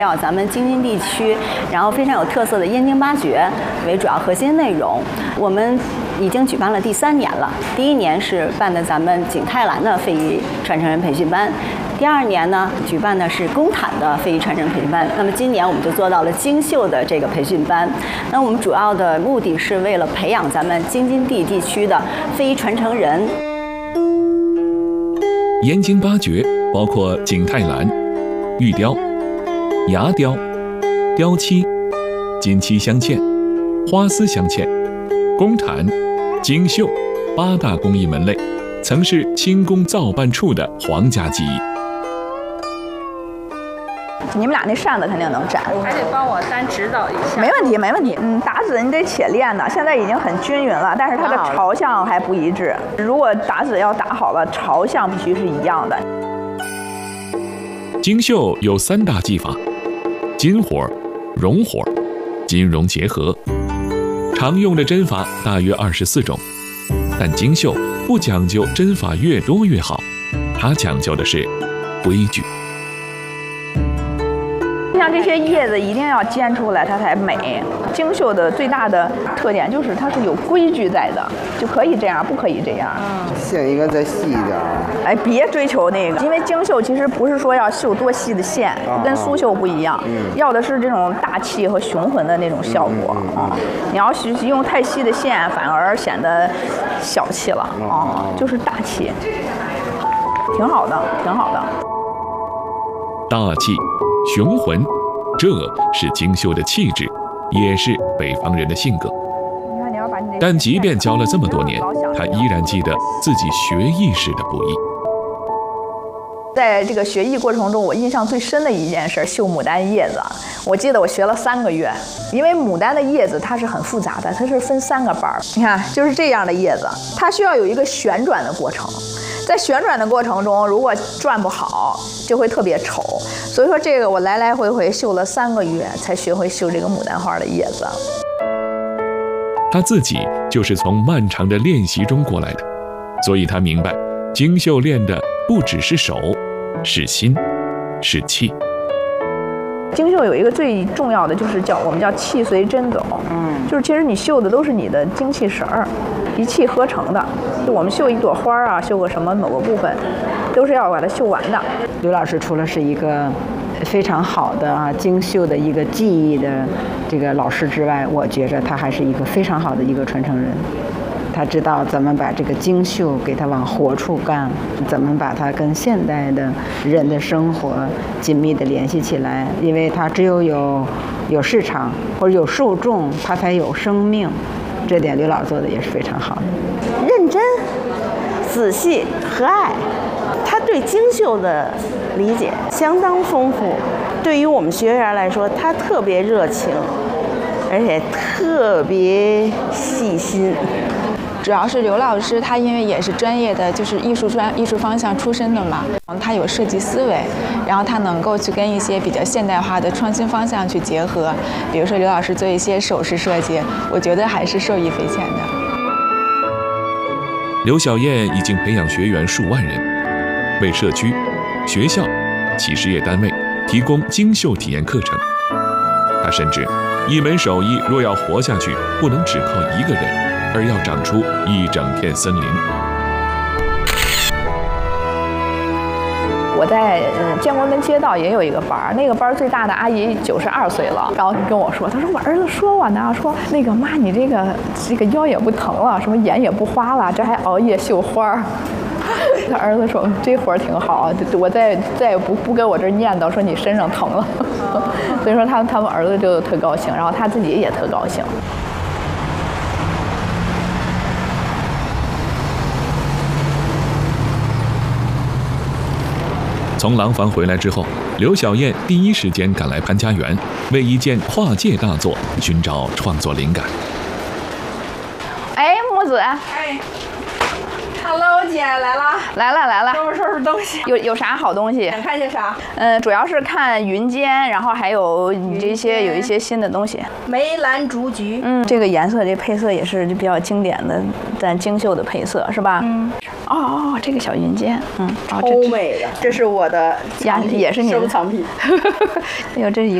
要咱们京津地区，然后非常有特色的燕京八绝为主要核心内容。我们已经举办了第3年了，第1年是办的咱们景泰蓝的非遗传承人培训班，第2年呢举办的是工坦的非遗传承培训班。那么今年我们就做到了京绣的这个培训班。那我们主要的目的是为了培养咱们京津地区的非遗传承人。 燕京八绝包括景泰蓝、玉雕、牙雕、雕漆、金漆镶嵌、花丝镶嵌、工坦、京绣8大工艺门类，曾是清宫造办处的皇家技艺。 你们俩那扇子肯定能粘， 还得帮我单指导一下。 没问题，没问题。打籽你得且练呢，现在已经很均匀了，但是它的朝向还不一致。如果打籽要打好了，朝向必须是一样的。 京绣有3大技法：金活、绒活、金绒结合。常用的针法大约24种，但京绣不讲究针法越多越好，它讲究的是规矩。 像这些叶子一定要尖出来，它才美。京绣的最大的特点就是它是有规矩在的，就可以这样，不可以这样。 线应该再细一点。 哎，别追求那个，因为京绣其实不是说要绣多细的线，跟苏绣不一样，要的是这种大气和雄浑的那种效果啊。你要是用太细的线，反而显得小气了啊，就是大气，挺好的，挺好的。 大气、雄浑，这是京绣的气质，也是北方人的性格。但即便教了这么多年，他依然记得自己学艺时的不易。 在这个学艺过程中，我印象最深的一件事，绣牡丹叶子。我记得我学了3个月，因为牡丹的叶子它是很复杂的，它是分3个瓣儿。你看，就是这样的叶子，它需要有一个旋转的过程。在旋转的过程中，如果转不好，就会特别丑。所以说，这个我来来回回绣了3个月，才学会绣这个牡丹花的叶子。 他自己就是从漫长的练习中过来的，所以他明白，京绣练的不只是手，是心，是气。 京绣有一个最重要的，就是我们叫气随针走，就是其实你绣的都是你的精气神儿，一气呵成的。就我们绣一朵花啊，绣个什么某个部分，都是要把它绣完的。 刘老师除了是一个非常好的京绣的一个技艺的这个老师之外，我觉着他还是一个非常好的一个传承人。他知道怎么把这个京绣给它往活处干，怎么把它跟现代的人的生活紧密地联系起来。因为它只有市场或者有受众，它才有生命。这点刘老做的也是非常好的， 认真、仔细、和蔼。他对京绣的理解相当丰富，对于我们学员来说，他特别热情，而且特别细心。 主要是刘老师，他因为也是专业的，就是艺术方向出身的嘛，他有设计思维，然后他能够去跟一些比较现代化的创新方向去结合。比如说刘老师做一些首饰设计，我觉得还是受益匪浅的。 刘小燕已经培养学员数万人，为社区、学校、企事业单位提供京绣体验课程。他深知，一门手艺若要活下去，不能只靠一个人，而要长出一整片森林。 我在建国门街道也有一个班儿，那个班儿最大的阿姨92岁了，然后跟我说，她说我儿子说我呢，说那个妈你这个腰也不疼了，什么眼也不花了，这还熬夜绣花儿。他儿子说这活儿挺好，我再也不跟我这儿念叨说你身上疼了。所以说他们儿子就特高兴，然后他自己也特高兴。 从廊坊回来之后，刘小燕第一时间赶来潘家园，为一件跨界大作寻找创作灵感。 哎，木子， 哎，好， Hello， 姐来了， 来了， 收拾东西。 有啥好东西？ 想看些啥？ 主要是看云间，然后还有你这些有一些新的东西。 梅兰竹菊。 这个颜色这配色也是比较经典的但精秀的配色，是吧？哦，这个小云间， 超美的，这是我的也是你的收藏品。 哎呦，这是一个。